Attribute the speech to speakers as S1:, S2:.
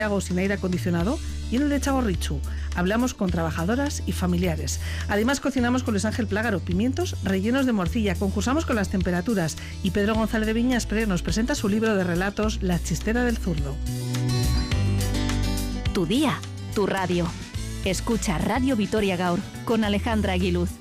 S1: hago sin aire acondicionado y en el de Txagorritxu. Hablamos con trabajadoras y familiares. Además cocinamos con Luis Ángel Plágaro pimientos rellenos de morcilla, concursamos con las temperaturas y Pedro González de Viñaspre nos presenta su libro de relatos La chistera del zurdo.
S2: Tu día, tu radio. Escucha Radio Vitoria Gaur con Alejandra Aguiluz.